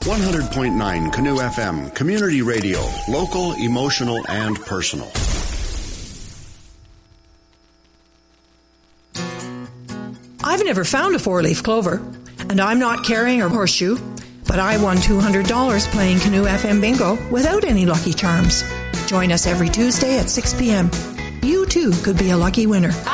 100.9 Canoe FM, community radio, local, emotional, and personal. I've never found a four-leaf clover, and I'm not carrying a horseshoe, but I won $200 playing Canoe FM Bingo without any Lucky Charms. Join us every Tuesday at 6 p.m. You too could be a lucky winner.